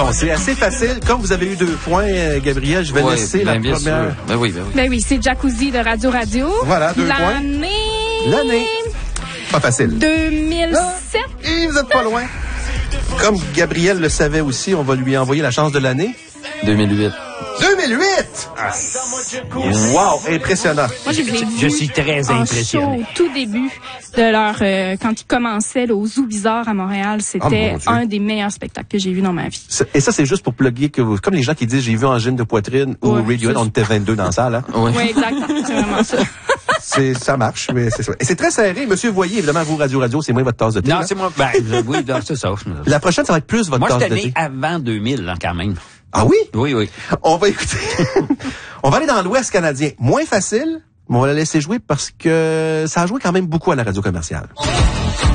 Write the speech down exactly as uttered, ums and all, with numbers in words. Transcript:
Bon, c'est assez facile. Comme vous avez eu deux points, euh, Gabriel, je vais ouais, laisser ben, la bien première. sûr. Ben oui, ben oui. Ben oui, c'est Jacuzzi de Radio Radio. Voilà, deux points. L'année... L'année. Pas facile. deux mille sept. Ah, et vous êtes pas loin. Comme Gabriel le savait aussi, on va lui envoyer la chance de l'année. deux mille huit. deux mille huit! Ah, wow, impressionnant. Moi, je, je, je suis très en impressionné. show, au tout début de leur... Euh, quand ils commençaient là, au Zoo Bizarre à Montréal, c'était oh, un des meilleurs spectacles que j'ai vu dans ma vie. Et ça, c'est juste pour plugger que vous... Comme les gens qui disent « j'ai vu Angine de poitrine » ou ouais, Radiohead, on était vingt-deux dans la salle. Hein? Oui, ouais, exact. C'est vraiment ça. C'est, ça marche, mais c'est ça. Et c'est très serré. Monsieur Voyer, évidemment, vous, Radio Radio, c'est moins votre tasse de thé. Non, là. c'est moi. Ben, je- oui, non, c'est ça. La prochaine, ça va être plus votre Moi, tasse j'étais de thé. né avant deux mille, là, quand même. Ah oui? Oui, oui. On va écouter. On va aller dans l'Ouest canadien. Moins facile, mais on va la laisser jouer parce que ça a joué quand même beaucoup à la radio commerciale.